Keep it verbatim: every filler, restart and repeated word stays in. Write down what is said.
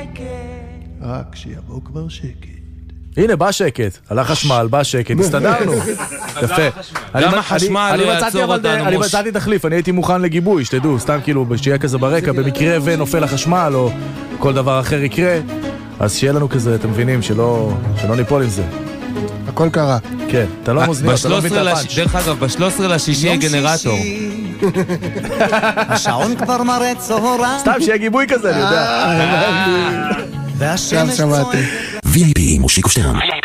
רק שיבוא כבר שקט. הנה, בא שקט, הלך חשמל, בא שקט, הסתדרנו. יפה. גם החשמל לא יעצור אותנו. אני מצאתי תחליף, אני הייתי מוכן לגיבוי, שתדעו, סתם כאילו, שיהיה כזה ברקע, במקרה ונופל החשמל, או כל דבר אחר יקרה, אז שיהיה לנו כזה, אתם מבינים, שלא ניפול עם זה. הכל קרה. כן, אתה לא מוזניות, אתה לא מבין את הפאנץ'. דרך אגב, ב-שלושה עשר לשישי גנרטור. השעון כבר מראה צהריים. סתם שיהיה גיבוי כזה, אני יודע. עכשיו שמעתי. וי איי פי מושיקו שטרן.